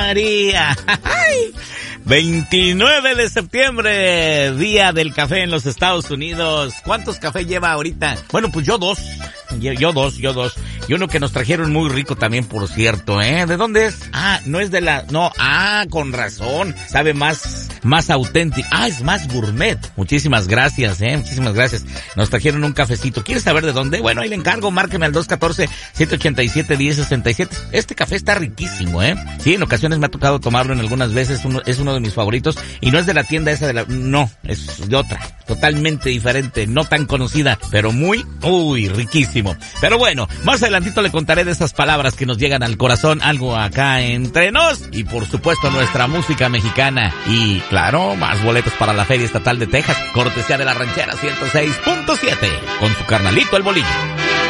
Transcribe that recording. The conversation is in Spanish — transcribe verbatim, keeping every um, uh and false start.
María. veintinueve de septiembre, día del café en los Estados Unidos. ¿Cuántos cafés lleva ahorita? Bueno, pues yo dos. Yo, yo dos, yo dos. Y uno que nos trajeron muy rico también, por cierto, ¿eh? ¿De dónde es? Ah, no es de la... No, ah, con razón. Sabe más, más auténtico. Ah, es más gourmet. Muchísimas gracias, ¿eh? Muchísimas gracias. Nos trajeron un cafecito. ¿Quieres saber de dónde? Bueno, ahí le encargo. Márqueme al dos uno cuatro, siete ocho siete, uno cero seis siete. Este café está riquísimo, ¿eh? Sí, en ocasiones me ha tocado tomarlo en algunas veces. Uno, es uno de mis favoritos. Y no es de la tienda esa de la... No, es de otra. Totalmente diferente. No tan conocida, pero muy... Uy, riquísimo. Pero bueno, más adelantito le contaré de esas palabras que nos llegan al corazón, algo acá entre nos y por supuesto nuestra música mexicana y claro, más boletos para la Feria Estatal de Texas, cortesía de la Ranchera ciento seis punto siete con su carnalito el Bolillo.